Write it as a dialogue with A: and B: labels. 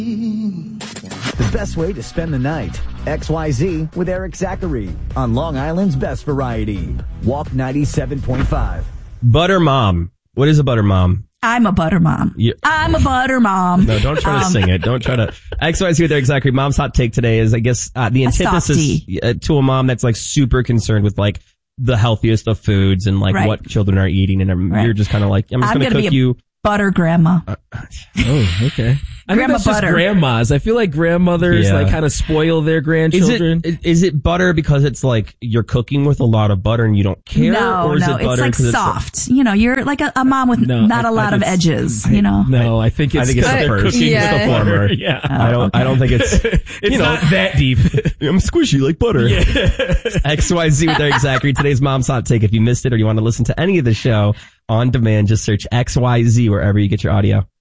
A: The best way to spend the night. XYZ with Eric Zachary on Long Island's best variety. Walk 97.5.
B: Butter mom. What is a butter mom?
C: I'm a butter mom. I'm a butter mom.
B: No, don't try to sing it. Don't try to. XYZ with Eric Zachary. Mom's hot take today is, I guess, the antithesis to a mom that's like super concerned with like the healthiest of foods and like what children are eating. And you're just kind of like, I'm just going to cook you.
C: Butter grandma.
D: Oh, okay. I think that's
C: butter.
D: just grandmas. I feel like grandmothers like kind of spoil their grandchildren.
B: Is it butter because it's like you're cooking with a lot of butter and you don't care?
C: No,
B: is it
C: butter it's like soft. You know, you're like a mom with not a lot of edges, you know?
D: No, I think it's
B: the first.
D: Yeah.
B: It's the former.
D: Yeah.
B: I don't think it's,
D: it's not that deep.
B: I'm squishy like butter.
D: Yeah.
B: XYZ with Eric Zachary. Today's Mom's Hot Take. If you missed it or you want to listen to any of the show on demand, just search XYZ wherever you get your audio.